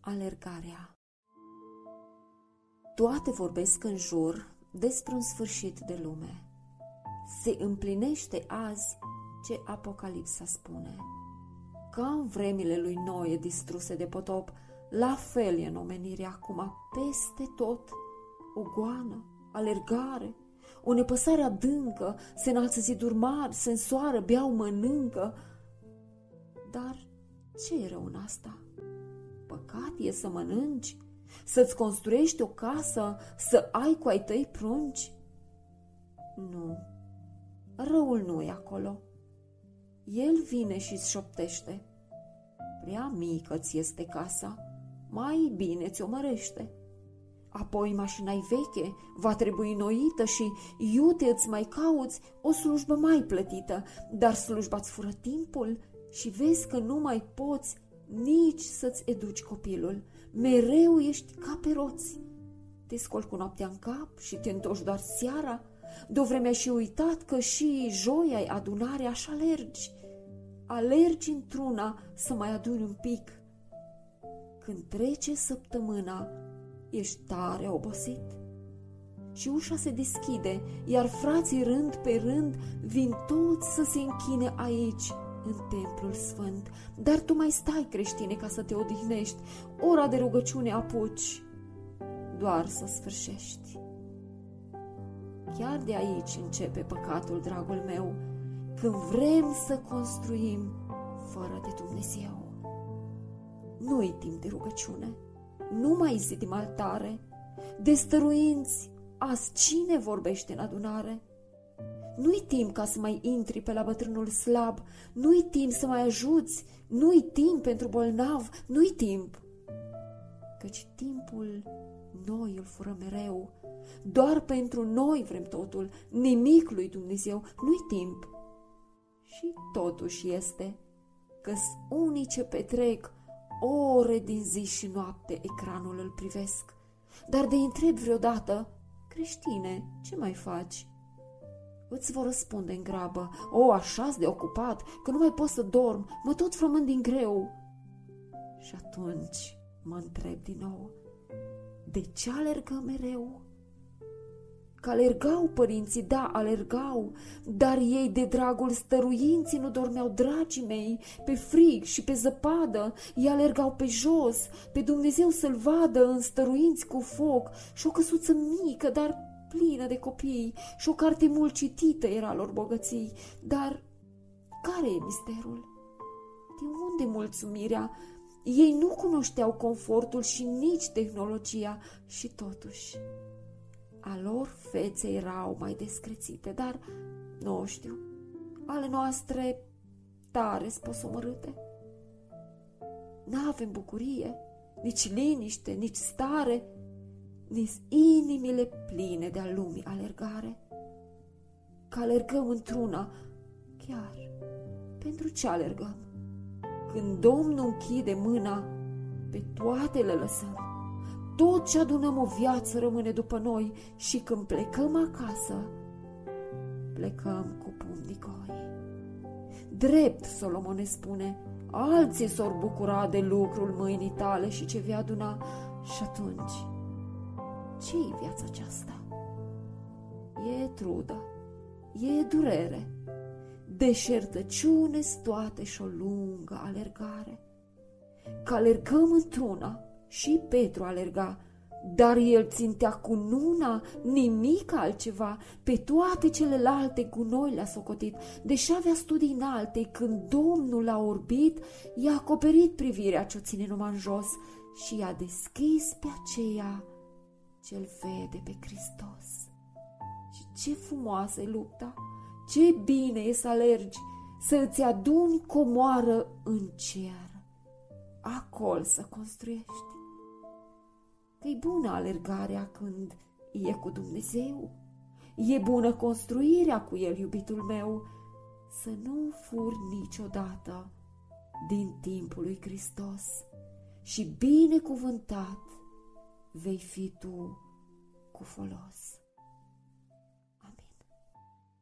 Alergarea. Toate vorbesc în jur despre un sfârșit de lume. Se împlinește azi ce Apocalipsa spune. Ca în vremile lui Noe distruse de potop, la fel e în omenire acum, peste tot. O goană, alergare, o nepăsare adâncă, se înalță ziduri mari, se însoară, beau, mănâncă. Dar ce e rău în asta? Păcat e să mănânci, să-ți construiești o casă, să ai cu ai tăi prunci? Nu, răul nu e acolo. El vine și-ți șoptește. Prea mică ți este casa, mai bine ți-o mărește. Apoi mașina-i veche, va trebui înnoită și iute îți mai cauți o slujbă mai plătită, dar slujba-ți fură timpul și vezi că nu mai poți nici să-ți educi copilul. Mereu ești ca pe roți. Te scoli cu noaptea în cap și te întorci doar seara. De-o vreme ai și uitat că și joi ai adunare, așa alergi. Alergi într-una să mai aduni un pic. Când trece săptămâna, ești tare obosit. Și ușa se deschide, iar frații rând pe rând vin toți să se închine aici, în templul sfânt. Dar tu mai stai, creștine, ca să te odihnești. Ora de rugăciune apuci, doar să sfârșești. Chiar de aici începe păcatul, dragul meu, când vrem să construim fără de Dumnezeu. Nu-i timp de rugăciune, nu mai zidim altare, de stăruinți, azi cine vorbește în adunare? Nu-i timp ca să mai intri pe la bătrânul slab, nu-i timp să mai ajuți, nu-i timp pentru bolnav, nu-i timp. Căci timpul noi îl furăm mereu, doar pentru noi vrem totul, nimic lui Dumnezeu, nu-i timp. Și totuși este că-s unii ce petrec ore din zi și noapte ecranul îl privesc. Dar de-i întreb vreodată, creștine, ce mai faci? Îți vor răspunde în grabă, o, așa-s de ocupat, că nu mai pot să dorm, mă tot frământ din greu. Și atunci mă întreb din nou, de ce alergăm mereu? Că alergau părinții, da, alergau, dar ei de dragul stăruinții nu dormeau, dragii mei, pe frig și pe zăpadă, ei alergau pe jos, pe Dumnezeu să-L vadă în stăruinți cu foc și o căsuță mică, dar plină de copii și o carte mult citită era lor bogății. Dar care e misterul? De unde mulțumirea? Ei nu cunoșteau confortul și nici tehnologia și totuși a lor fețe erau mai descrețite, dar nu știu, ale noastre tare sposomărâte. N-avem bucurie, nici liniște, nici stare, nici inimile pline de-a lumii alergare. Că alergăm într-una, chiar pentru ce alergăm? Când Domnul închide mâna, pe toate le lăsăm. Tot ce adunăm o viață rămâne după noi și când plecăm acasă, plecăm cu pumnii goi. Drept, Solomon ne spune, alții s-or bucura de lucrul mâinii tale și ce vei aduna. Și atunci, ce-i viața aceasta? E trudă, e durere, deșertăciune toate și o lungă alergare. Că alergăm într-una, și Petru alerga, dar el țintea cu nuna, nimic altceva, pe toate celelalte gunoi le-a socotit. Deși avea studii înalte, când Domnul l-a orbit, i-a acoperit privirea ce-o ține numai în jos și i-a deschis pe aceea ce-l vede pe Hristos. Și ce frumoasă e lupta, ce bine e să alergi, să îți aduni comoară în cer, acolo să construiești. Că-i bună alergarea când e cu Dumnezeu, e bună construirea cu El, iubitul meu, să nu furi niciodată din timpul lui Hristos și binecuvântat vei fi tu cu folos.